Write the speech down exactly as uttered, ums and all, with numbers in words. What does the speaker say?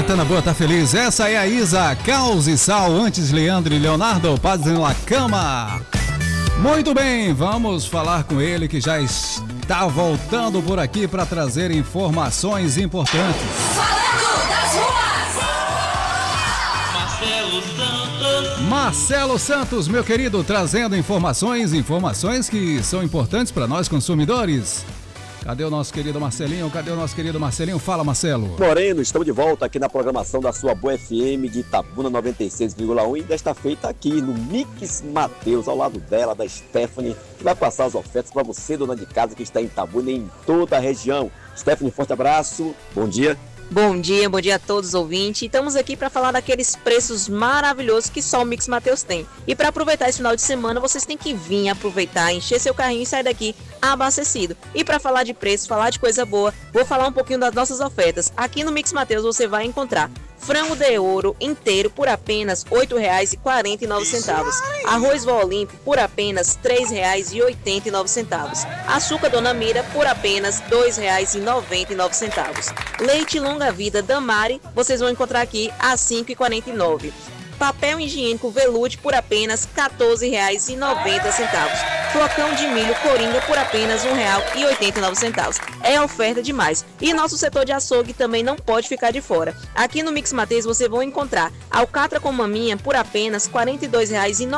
boa, tá na boa, tá feliz. Essa é a Isa, Caos e Sal, antes Leandro e Leonardo, Padre na Cama. Muito bem, vamos falar com ele que já está voltando por aqui para trazer informações importantes. Falando das ruas! Marcelo Santos. Marcelo Santos, meu querido, trazendo informações, informações que são importantes para nós consumidores. Cadê o nosso querido Marcelinho? Cadê o nosso querido Marcelinho? Fala, Marcelo. Moreno, estamos de volta aqui na programação da sua Boa F M de Itabuna noventa e seis vírgula um e desta feita aqui no Mix Mateus, ao lado dela, da Stephanie, que vai passar as ofertas para você, dona de casa, que está em Itabuna e em toda a região. Stephanie, forte abraço, bom dia. Bom dia, bom dia a todos os ouvintes. Estamos aqui para falar daqueles preços maravilhosos que só o Mix Mateus tem. E para aproveitar esse final de semana, vocês têm que vir aproveitar, encher seu carrinho e sair daqui abastecido. E para falar de preços, falar de coisa boa, vou falar um pouquinho das nossas ofertas. Aqui no Mix Mateus você vai encontrar frango de ouro inteiro por apenas oito reais e quarenta e nove centavos. Arroz Vó Olímpio por apenas três reais e oitenta e nove centavos. Açúcar Dona Mira por apenas dois reais e noventa e nove centavos. Leite Longa Vida Damari vocês vão encontrar aqui a cinco reais e quarenta e nove centavos. Papel higiênico Velude por apenas quatorze reais e noventa centavos. Flocão de milho Coringa por apenas um real e oitenta e nove centavos. É oferta demais. E nosso setor de açougue também não pode ficar de fora. Aqui no Mix Mateus você vai encontrar alcatra com maminha por apenas quarenta e dois reais e